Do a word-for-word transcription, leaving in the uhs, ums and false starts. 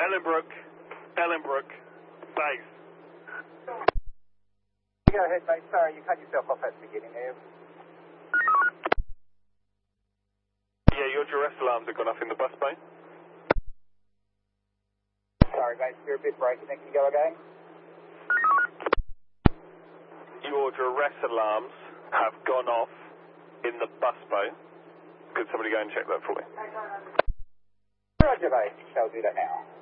Ellenbrook, Ellenbrook, base. Go ahead, mate. Sorry, you cut yourself off at the beginning there. Yeah, your duress alarms have gone off in the bus bay. Sorry, mate, you're a bit breaking. Can you go again? Your duress alarms have gone off in the bus bay. Could somebody go and check that for me? Roger, mate. Shall do that now.